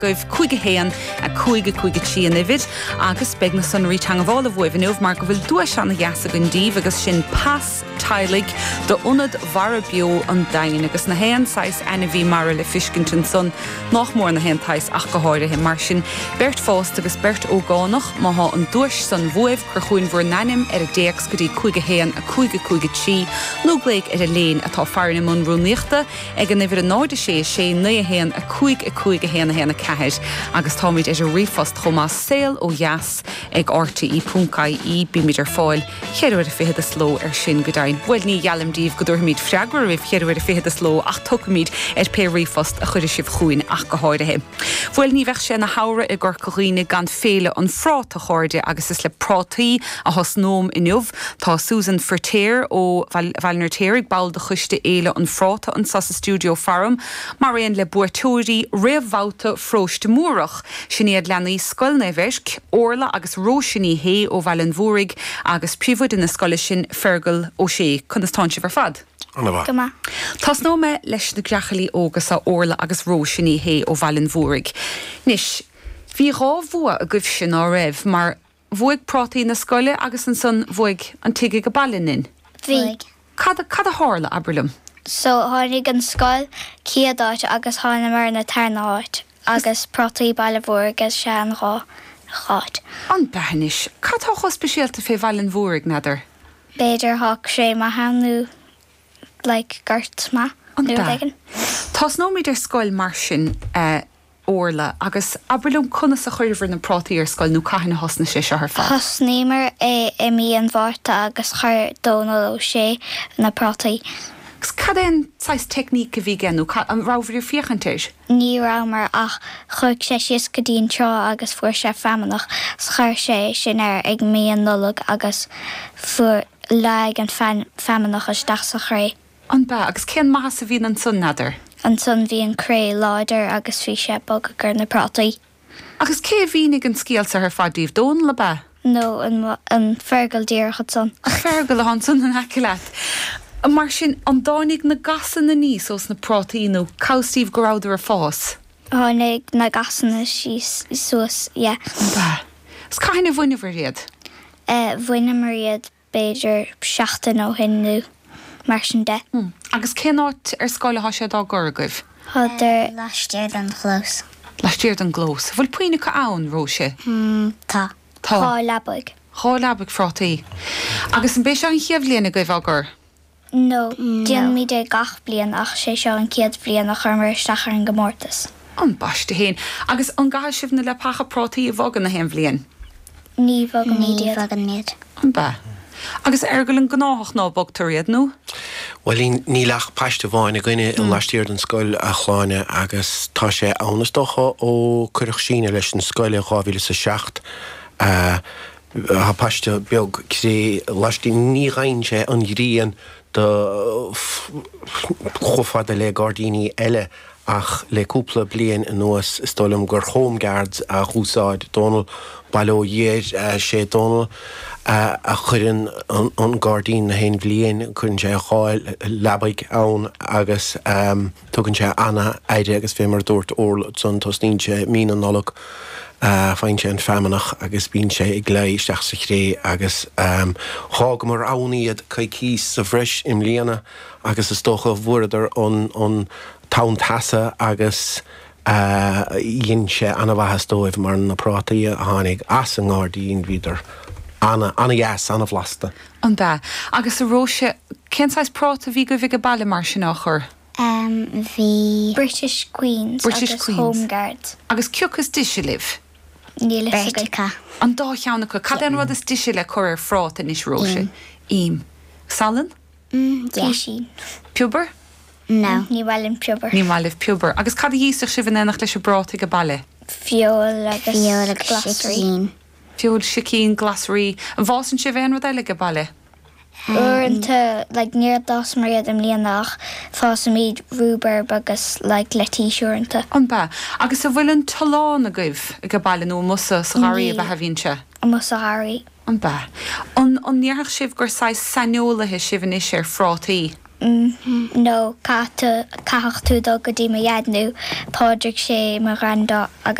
Goibh chuige héan a chuige tían ifid agus beag na sunraí teangáil a bhuihanúh mar go bhfuil dúis anna gheasa gon díomh agus sin pas tailig do ionad mhara bio an dain agus na héan sais ana bhí mar le fiscintin son nach mór na héan tais ach go háirithe mar sin Bert Fást agus Bert Ógánach má há an dúis san bhuaibh gur chuin bhór nanim ar a déex go dtí chuige héan a chuige tí nó gléig ar a léin atá fearna mún rúníochta ag an ifir a náide sé nua héan a chuige héan a héanana agus táid is a rifast chomá saoil ó gheas ag RTE.ie bí míidir fáil chéadú a fihead a sló ar sin godain. Bhfuil ní gealamdíomh go dúir míid freagra rih chéadú a fihead a sló ach tucamíd ar pe rifast a chuidir sibh chuin ach go háirithe. Bhfuil ní bheith sé na hára i ggur coghine gan féle an frát a cháirde agus is le prátaí a thos nóm inniuh tá Susan Fertéir ó Valnartéir ag bail de chuiste éile an fráta an Sasa Studio Farum mar réon le buairteoirí réamhbhauta fróiste múrach sinnéad lenaí scoilna bheisc orla agus róisinaí hé ó bhailen mhúrig agus príomhd in na scoile sin Fergal ó sé chun táin si bhar fad. Gama. Tás nóme leis na greachalí ógus a orla agus róisinaí hé ó bhailen mhúrig. Nis, bhí rá bhua a gcuibh sin á raibh mar bhuaig prátaí na scoile agus an son bhuaig an tuige go bailinin. Bhí. Cad a hála abralum? So tháinig an scoil ciadáit agus tháina mar na tarnáit agus prátaí baile mhór agus se an ráit. An behanis, cad tá chospéisialta fé bhailen mhúrig nadidir? Beidir thug sé má hanú gart ma. An behan. Tás nóid ar scoil mar sin orla agus abralum chuna sa chuirhar na prátaí ar scoil nó caihanna hosna sé se ar fad. Thosnémar é mí an bharta agus chuir dónal ó sé na prátaí. Gus cad éon sais techníc a bhí genú an rábhar fiochantéis? Ní rámar ach chuig sé sios go dtíon treo agus fuair sé femanach chuir sé sin ar ag míon nullag agus fuair leig an femanach is deach sa chré. An ba, agus cén maithas a bhíon an son nadidir? An son bhí an cré láidir agus bhí sé bog gur na prátaí. Agus cé bhínig an scéalta ar fadíomh dón le ba? No, an fergal díorchad son. A fergal a han son an aici leat. Mar sin an dánig na gasan na níos os na prátaí nó cawstíomh goráidir ar fás? Tháinig na gasan na síos suas, yeah. Ba. Is caiinna bhuine bhar riad? Bhuine mar riad beidir 16 ó hinú. Mar sin de. Agus cé áit ar scoile há sé dá gorgaibh? Thadidir Laistíir an chlós. Laistíir an glós. Bhfuil puoine go ann, Róise? Tá. Tá labig. Há labig frátaí. Agus an béis an chiamh léana goibh agur? No, díon mí de gach blian ach sé seo an ciad blian nach chumar stachar an gomórtas. An baiste héin. Agus an gaith sibh na le pacha prátaí a bhagan na hen bblion? Ní bhag an Ní mídiad. bhag an méid. An ba. Agus argail an gnáthach ná bogtaríad nó? Well, ní lech paiste bháin a gine an laistíir an scoil a chláine agus tá sé ánastocha ó chuireach síne leis an scoile gáhíle sa 6. Tá paiste beag sé laistí ní rain sé an ghríon do chofada le gardíní eile ach le cúpla blian in nuas stolam gur homeguards a chúsáid Donal bailó dhéir sé Donal a chuireann an gardín na hain bblion chun sé cháil lebaig ann agus tugann sé anna éide agus fé mar dúirt orla son tosnín sé mí an nolog fain sé an femanach agus bín sé ag leisteach sa chré agus hág mar áníiad caicís sa bhreis im líana agus is tócha bhuaidir an tán tasa agus dhéon sé anna bhaithas dóibh mar na prátaí a tháinig as an gádaín bhíidir anna gheas anna bhlasta. An ba. Agus a Róise, cénsáis práta bhí go bhí go baile mar sin á chur? Bhí British Queens British agus Queens. Homeguard. Agus ciocas diise libh? Ní le Bertica. An dá cheannacha, cad an rud is diise le chur ar frát in is Róise? Im. Salan? Tí sin. Puber? No. Ní bhfuil puber. Ní má libh puber. Agus cad a dhíosteach si bhanach leis a bráta go baile? Fiol agus Fiol agus glasry. sicín. Fiúil sicín glasarí. An bhásan si bhéan rud eile go baile? Uanta níor das mar iad am líanach fás míad rúber agus letíisiúnta. An ba. Agus a bhfuil an talán a goibh go baile nó musa sa gáirí a bheit hahínse? A mus a Harry. An ba. An níorach sibh gur 6 sanolaithe sibhan is ar frátaí? nó caithfidó go dtí mar dheadnú pádraigh sé mar randá agus